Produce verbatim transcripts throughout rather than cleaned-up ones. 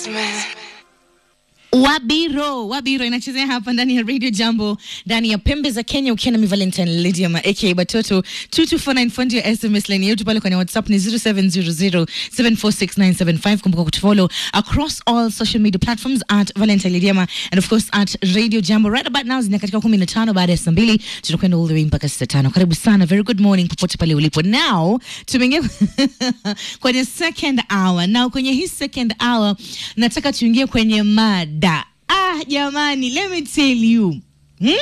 Wabiro, Wabiro inachezea hapa ndani ya Radio Jambo, ndani ya pembe za Kenya, ukiwa na mi Valentine Lydia ma aka Batoto. Two two four nine fundi ya S M S line yetu pale kwenye WhatsApp ni zero seven zero zero seven four six nine seven five. Kumbuka kutufollow across all social media platforms at Valentine Lydia ma, and of course at Radio Jambo. Right about now zina katika kumi na tano baada ya saa mbili, tunakwenda all the way mpaka saa tano. Karibu sana, very good morning popote pale ulipo. Now tumeingia kwenye second hour. Now kwenye hii second hour nataka tuingie kwenye mada. Ah, jamani, let me tell you. Hmm?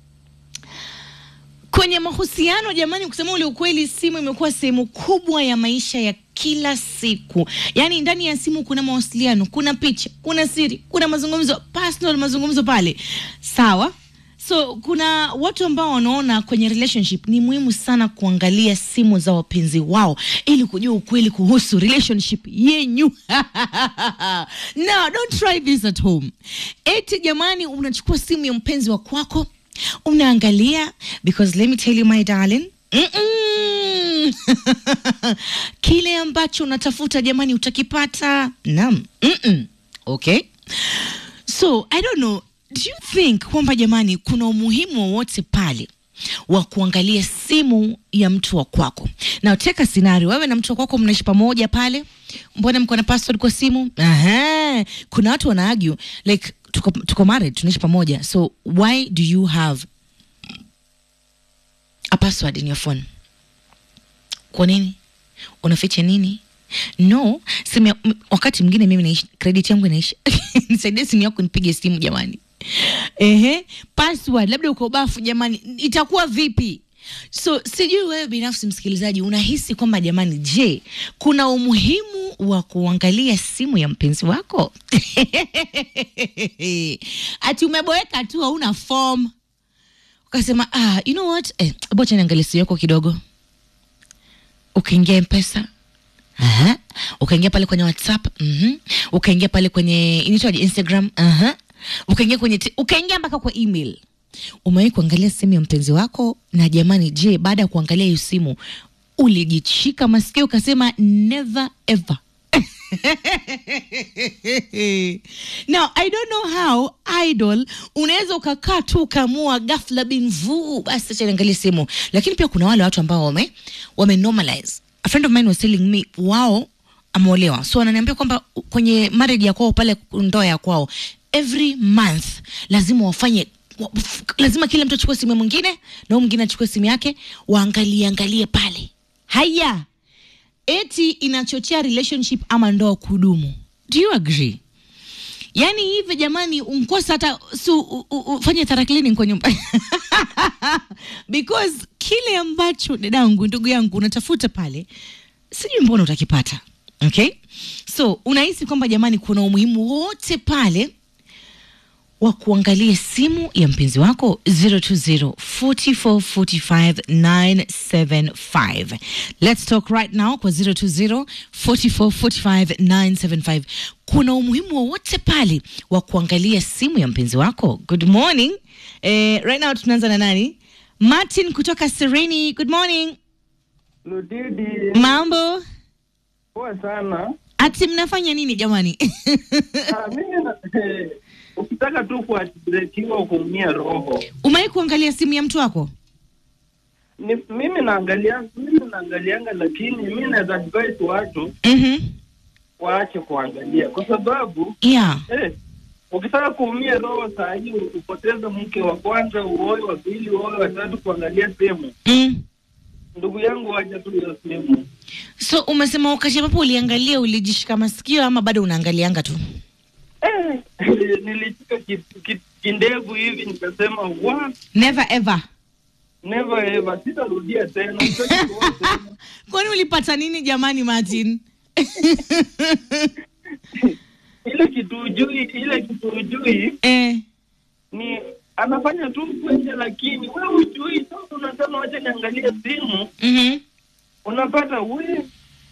Kwenye mahusiano jamani, kusema ule ukweli, simu imekuwa sehemu kubwa ya maisha ya kila siku. Yaani ndani ya simu kuna mawasiliano, kuna picha, kuna siri, kuna mazungumzo, personal mazungumzo pale. Sawa? So kuna watu ambao wanaona kwenye relationship ni muhimu sana kuangalia simu za wapenzi wao ili kujua ukweli kuhusu relationship yenyu. No, don't try this at home. Eti jamani, unachukua simu ya mpenzi wa kwako, unaangalia, because let me tell you my darling, Mm-mm. kile ambacho unatafuta jamani utakipata. Naam. Mm-mm. Okay? So, I don't know, do you think kwamba jamani kuna umuhimu wowote pale wa kuangalia simu ya mtu wa kwako? Now take a scenario, wewe na mtu wa kwako mnaishi pamoja pale, mbona mko na password kwa simu? Aha, kuna watu wana argue like tuko, tuko married, tunaishi pamoja, so why do you have a password in your phone? Kwa nini? Unaficha nini? No, simu wakati mwingine mimi naishi, credit yangu inaishi. Nisaidie simu yako nipige simu jamani. Ehe, password labda uko bafu jamani, itakuwa vipi? So sijui wewe binafsi msikilizaji unahisi kwamba jamani, je, kuna umuhimu wa kuangalia simu ya mpenzi wako? Ati umeboeka tu hauna form, ukasema ah, you know what, eh, bocha niangalie simu yako kidogo. Ukaingia M-Pesa, aha, ukaingia pale kwenye WhatsApp, mhm, ukaingia pale kwenye inaitwaje, Instagram, aha, ukaingia kwenye ukaingia mpaka kwa email. Umewahi kuangalia simu ya mpenzi wako? Na jamani, je, baada ya kuangalia hiyo simu ulijishika masikio ukasema never ever? Now I don't know how idol unaweza ukakaa tu ukamua ghafla bin vu basi acha niangalie simu. Lakini pia kuna wale watu ambao wame wame normalize. A friend of mine was telling me wao ameolewa, so ananiambia kwamba kwenye marriage ya kwao pale, ndoa ya kwao, every month lazima wafanye, lazima kila mtu achukue simu mwingine na mwingine achukue simu yake, waangalie angalie pale. Haya, eti inachochea relationship ama ndoa kudumu. Do you agree? Yani hivi jamani, unkosa hata su ufanye tarakilini kwa nyumba. Because kile ambacho dadangu, ndugu yangu, unatafuta pale, sijui mbona utakipata. Okay? So, unahisi kwamba jamani kuna umuhimu wote pale wa kuangalia simu ya mpenzi wako? Zero two zero four four four five nine seven five. Let's talk right now kwa zero two zero four four four five nine seven five. Kuna umuhimu wote pale wa kuangalia simu ya mpenzi wako? Good morning. Eh, right now tunaanza na nani? Martin kutoka Sereni. Good morning. Ludidi. Mambo? Poa sana. Ati mnafanya nini jamani? Ah, mimi na eh, ukitaka tu kwa breakiwa ukumia roho. Umewahi kuangalia simu ya mtu wako? Ni mimi naangalia, mimi naangalianga, lakini mimi na advise watu Mhm. waache kuangalia kwa sababu Yeah. eh ukitaka kuumia roho saa hii upoteza mke wa kwanza, uoe wa pili, uoe wa tatu kuangalia simu. Mm. Ndugu yangu waje tu hiyo simu. So umesema wakati ambapo uliangalia ulijishika masikio ama bado unaangalianga tu? Eh, nilishika kindevu hivi nikasema wa Never ever. never ever, sitarudia tena. Kwani ulipata nini jamani Martin? Ile kitu ujui, ile kitu ujui Eh. ni anafanya tu kwenye, lakini wewe ujui. Sasa unasema wacha niangalie simu. Mhm. Unapata wewe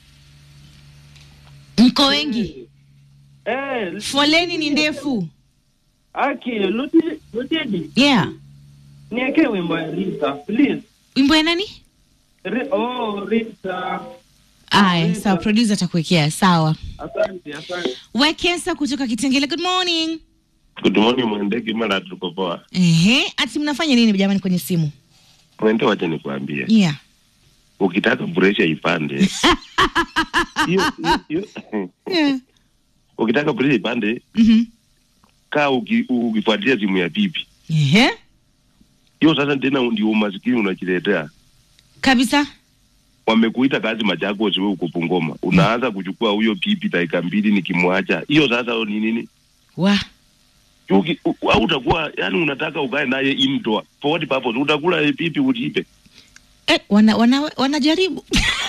mko wengi. Eh, Foleni ni ndefu. Aki, Ludi, Ludi. Yeah. Niweke wimbo ya Rita, please. Wimbo ya nani? Re, oh, Rita. Aya, sawa, producer atakuwekea. Sawa. Asante, asante. Wekesa kutoka Kitengele. Good morning. Good morning mwendeki mara tuko poa. Ehe, ati mnafanya nini jamani kwenye simu? Mwende wacha nikwambie. Yeah. Ukitaka pressure ipande. Hiyo hiyo. Yeah. Ukitaka pressure ipande, Mhm. kaa ukifuatilia simu ya bibi. Ehe. Hiyo sasa tena ndio umaskini unajiletea. Kabisa. Wamekuita kazi Machako wewe uko Bungoma. Unaanza kuchukua huyo bibi dakika mbili nikimwacha. Hiyo sasa ni nini? Wa. Yuki au utakuwa yani unataka ukae naye indoor. For what purpose? Utakula bibi ujipe. Eh, wana wana wanajaribu.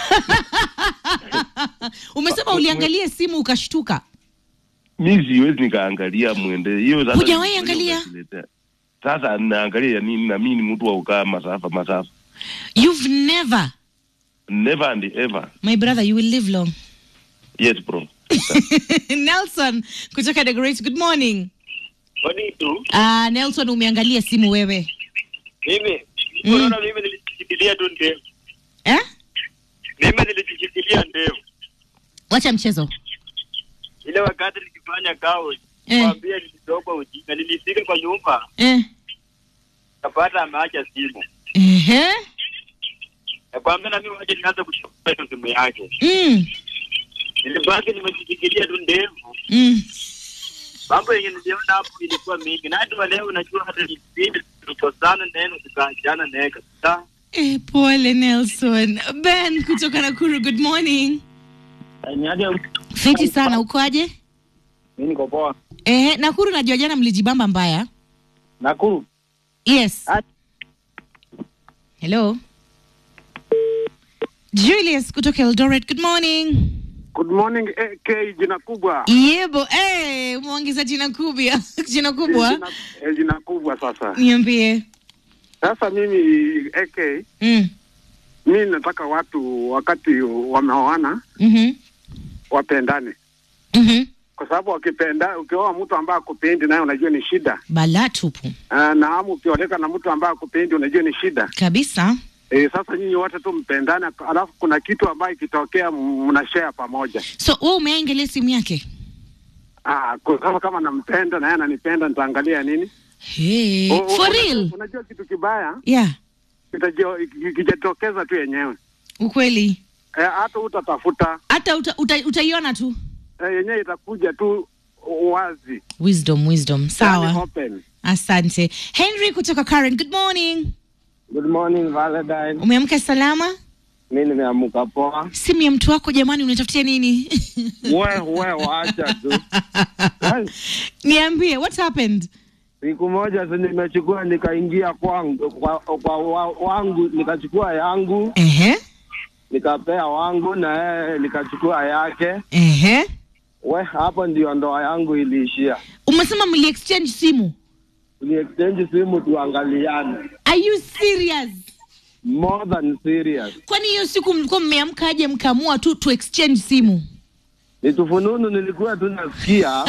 Umesema uliangalia simu ukashtuka. Mimi siwezi nikaangalia mwende. Hiyo sasa. Hujawahi angalia? Sasa naangalia nini na mimi ni mtu wa ukaa masafa masafa. You've never. Never and ever. My brother, you will live long. Yes, bro. Nelson kutoka The Great. Good morning. Morning tu. Ah, Nelson umeangalia simu wewe? Mimi, Mm. corona mimi nilijishikilia tu ndevu. Eh? Mimi nilijishikilia ndevu. Wacha mchezo. Ile wakati nikifanya kazi, Eh. mwambie nilitoka ujinga, nilifika kwa nyumba, Eh. kapata ameacha simu. Ehe. Nakwambia na mimi waje nianze kuchukua simu yake. Mm. Nilibaki nimejishikilia tu ndevu. Mm. Mambo yenye niliona hapo ilikuwa mingi. Na hadi leo unajua hata nipinde tukosana neno tukaachana naye kabisa. Eh, pole Nelson. Ben kutoka Nakuru. Good morning. Niaje? Fiti sana, ukoaje? Mimi niko poa. Eh, Nakuru najua jana mlijibamba mbaya. Nakuru. Yes. Hello. Julius kutoka Eldoret. Good morning. Good morning, A K, jina kubwa. Yebo, eh, umeongeza jina kubwa. Jina kubwa. Jina, eh, jina kubwa sasa. Niambie. Sasa mimi A K, Mm. mimi nataka watu wakati wameoana Mhm. wapendane. Mhm. Kwa sababu wakipenda, ukioa mtu ambaye akupendi naye unajua ni shida. Bala tupu. Uh, na amu ukioleka na mtu ambaye akupendi unajua ni shida. Kabisa. Eh, sasa nyinyi wote tu mpendane, alafu kuna kitu ambayo ikitokea mnashare pamoja. So, wewe umeangalia simu yake? Ah, kwa sababu kama nampenda na yeye ananipenda nitaangalia nini? Hey, O- o- for unajua- real? Unajua kitu kibaya Yeah. kitajitokeza tu yenyewe. Ukweli. Eh, hata utatafuta Hata uta, uta, utaiona tu. eh, yenyewe itakuja tu wazi. Wisdom, wisdom. Yani Sawa. open. Asante. Henry kutoka Karen. Good morning. Good morning, Valentine. Umeamka salama? Mimi nimeamka poa. Simu ya mtu wako jamani unatafutia nini? Wewe wewe waacha tu. Yes. Niambie, what happened? Siku moja tu nimechukua nikaingia kwangu kwa, kwa wa, wangu nikachukua yangu, Ehe. nikapea wangu na yeye nikachukua yake. Ehe. We hapo ndio ndoa yangu iliishia. Umesema mli exchange simu? Ni exchange simu tuangaliane. Are you serious? More than serious. Kwani hiyo siku mlikuwa mmeamka aje mkaamua tu tu exchange simu? Ni tufununu nilikuwa tu nasikia.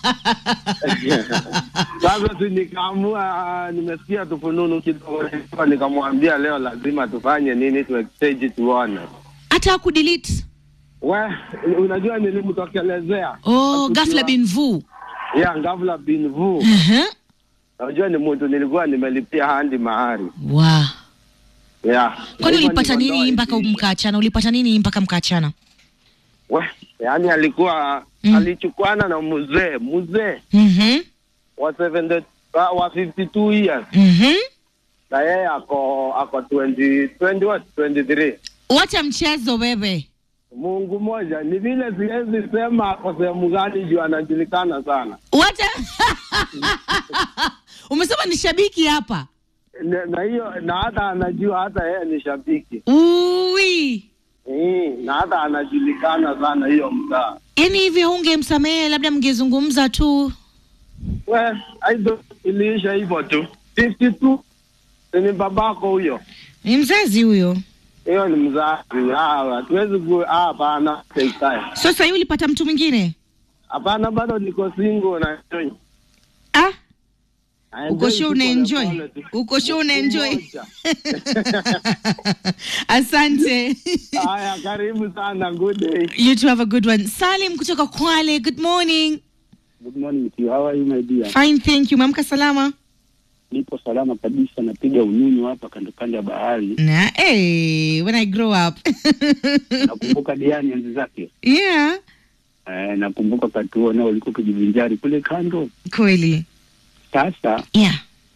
Sasa tu nikaamua, nimesikia tufununu kidogo, nikamwambia leo lazima tufanye nini, tu exchange tuone. Hata ku delete. We, unajua nilimtokelezea. Oh, ghafla bin vu. Ya, ghafla bin vu. Uh-huh. Unajua ni mtu nilikuwa nimelipia handi mahari. Wow. Ya. Kwani ulipata nini mpaka mkaachana? Ulipata nini mpaka mkaachana? We, yani alikuwa Mm. alichukuana na mzee, mzee Mhm. wa seventy wa fifty two years. Mhm. Na yeye ako ako twenty twenty what twenty-three. Wacha mchezo wewe. Mungu moja, ni vile siwezi sema ako sehemu gani juu anajulikana sana. Wacha. Umesema ni shabiki hapa. Na na hiyo na hata anajua hata yeye ni shabiki. Ui. Eh, na hata anajulikana sana hiyo mtaa. Yaani hivi ungemsamehe labda mngezungumza tu. We, I don't iliisha hivyo tu. fifty two ni babako huyo. Ni mzazi huyo. Hiyo ni mzazi. Ah, hatuwezi ku ah hapana, take time. Sasa yule ulipata mtu mwingine? Hapana, bado niko single na Ah. Uko sure una enjoy? Uko sure una enjoy? Asante. Haya, karibu sana. Good day. You too, have a good one. Salim kutoka Kwale, good morning. Good morning to you. How are you, my dear? Fine, thank you. Mamka salama? Nipo salama kabisa, napiga unyunyu hapa kando kando ya bahari. Na eh, when I grow up. Nakumbuka Diani enzi zake. Yeah. Eh, nakumbuka wakati huo nao ulikuwa kujivinjari kule kando. Kweli. Sasa yeah,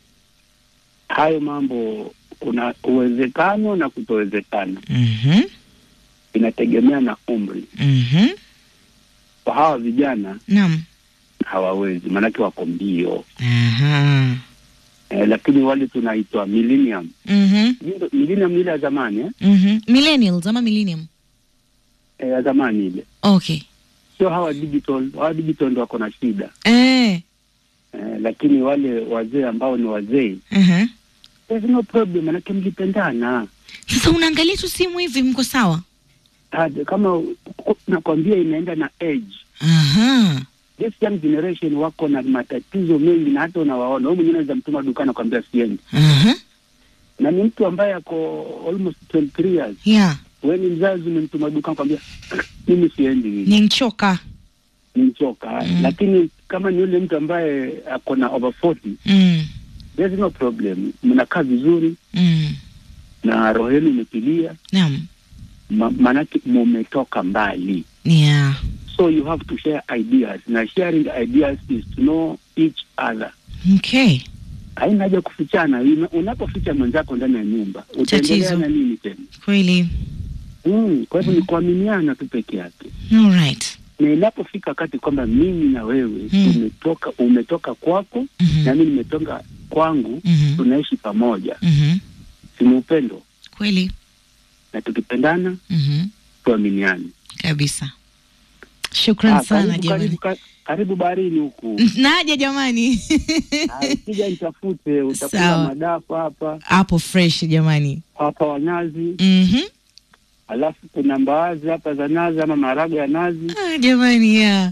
hayo mambo kuna uwezekano na kutowezekana. Mhm. Inategemea na umri. Mhm. Kwa hawa vijana naam, hawawezi, maana wako mbio. Aha. Eh, lakini wale tunaitwa millennium. Mhm. Millennium ile ya zamani eh? Mhm. Millennials ama millennium? Eh, ya zamani ile. Okay. Sio hawa digital, hawa digital ndio wako na shida. Eh. Eh, lakini wale wazee ambao ni wazee, Mhm. there's no problem, manake mlipendana. Sasa unaangalia tu simu hivi mko sawa? Hadi kama nakwambia inaenda na age. Aha. This young generation wako na matatizo mengi na hata unawaona. Wewe mwenyewe unaweza mtuma dukani kwambia siendi. Aha. Na ni mtu ambaye ako almost twenty-three years. Yeah. Wewe ni mzazi umemtuma dukani kwambia mimi siendi. Ni mchoka. Ni mchoka. Mm. Lakini kama ni yule mtu ambaye ako na over forty, mm. there's no problem. Mnakaa vizuri. Mm. Na roho yenu imetulia. Naam. Ma, manake mmetoka mbali. Yeah. So you have to share ideas. Na sharing ideas is to know each other. Okay. Haina haja kufichana. Unapoficha mwenzako ndani ya nyumba, utaendelea na nini tena? Kweli. Mm, kwa hivyo mm. ni kuaminiana tu peke yake. All right. Na inapofika wakati kwamba mimi na wewe mm. umetoka umetoka kwako mm-hmm. na mimi nimetoka kwangu, mm-hmm. tunaishi pamoja. Mhm. Si upendo? Kweli. Na tukipendana, mhm, tuaminiane. Kabisa. Shukran sana karibu, jamani. Karibu, karibu baharini huku. Naje jamani. Kija nitafute, utakuta madafa hapa. Hapo fresh jamani. Hapa wanazi. Mhm. Alafu kuna mbaazi hapa za nazi ama maharagwe ya nazi. Ah jamani ya.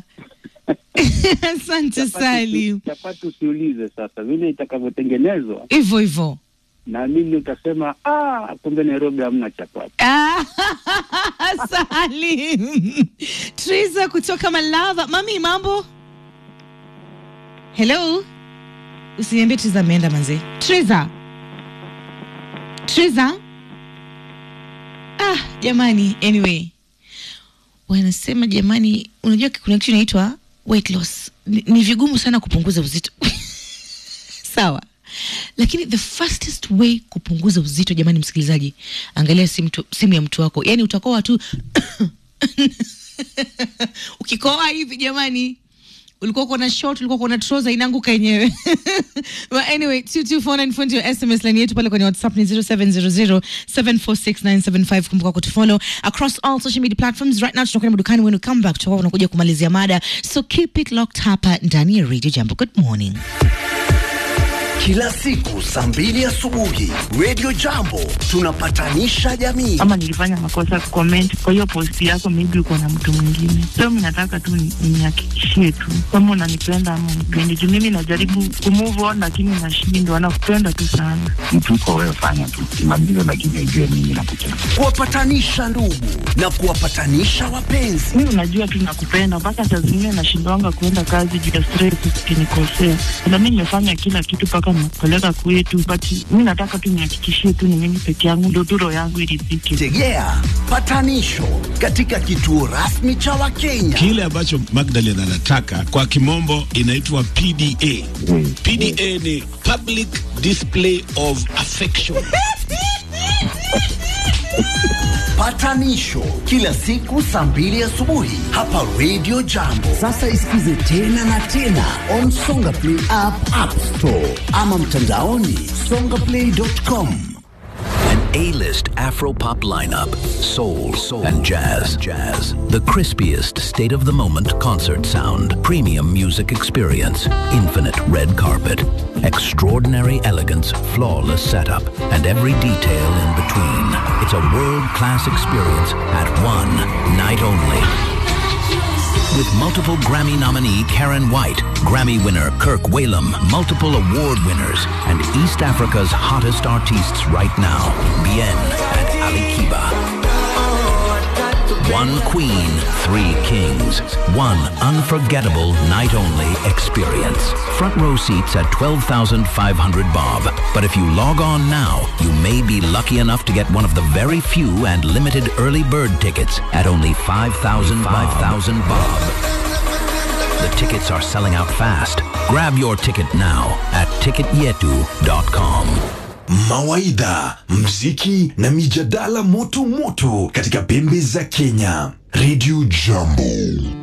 Asante Salim. Chapati usiulize sasa vile itakavyotengenezwa. Hivyo hivyo. Na mimi utasema ah kumbe Nairobi hamna chapati. Ah, Salim. Triza kutoka Malava. Mami mambo? Hello. Usiniambie Triza ameenda manze. Triza. Triza. Ah, jamani, anyway. Wanasema jamani, unajua kuna kitu inaitwa weight loss. Ni, ni vigumu sana kupunguza uzito. Sawa. Lakini the fastest way kupunguza uzito jamani msikilizaji, angalia simu, simu ya mtu wako. Yaani utakoa tu ukikoa hivi jamani, ulikuwa kuna short, ulikuwa kuna trouser inaanguka yenyewe. Well anyway, two two four nine four ndio S M S line yetu pale kwenye WhatsApp ni zero seven zero zero seven four six nine seven five. Kumbuka kutufollow across all social media platforms. Right now tunakwenda dukani, when we come back tutakuwa tunakuja kumalizia mada, so keep it locked hapa ndani ya Radio Jambo. Good morning. Kila siku saa mbili asubuhi Radio Jambo tunapatanisha jamii. Kama nilifanya makosa comment kwa hiyo post yako, maybe uko na mtu mwingine, so mimi nataka tu nihakikishie tu kama unanipenda ama unipendi. Mimi najaribu kumove on lakini nashindwa. Nakupenda tu sana. Mtu uko wewe, fanya tu kimaliza, lakini ujue mimi nakupenda. Kuwapatanisha ndugu na kuwapatanisha wapenzi. Mimi unajua tu nakupenda, mpaka saa zingine nashindwanga kuenda kazi juu ya stress ukinikosea. Na mimi nimefanya kila kitu paka napeleka kwetu, but mimi nataka tu nihakikishie tu ni mimi peke yangu ndio duro yangu iridhike. Tegea patanisho katika kituo rasmi cha Wakenya. Kile ambacho Magdalena anataka kwa kimombo inaitwa P D A. Mm. P D A ni public display of affection. Patanisho kila siku saa mbili asubuhi hapa Radio Jambo. Sasa isikize tena na tena on Songa Play app, App Store ama mtandaoni songa play dot com. An A-list Afro-pop lineup, soul, soul and jazz, jazz. The crispiest state-of-the-moment concert sound, premium music experience, infinite red carpet, extraordinary elegance, flawless setup, and every detail in between. It's a world-class experience at one night only. With multiple Grammy nominee Karen White, Grammy winner Kirk Whalum, multiple award winners, and East Africa's hottest artists right now, Bien and Ali Kiba. One queen, three kings. One unforgettable night-only experience. Front row seats at twelve thousand five hundred bob. But if you log on now, you may be lucky enough to get one of the very few and limited early bird tickets at only five thousand bob. The tickets are selling out fast. Grab your ticket now at ticket yetu dot com. Mawaidha, mziki na mijadala moto moto katika pembe za Kenya. Radio Jambo.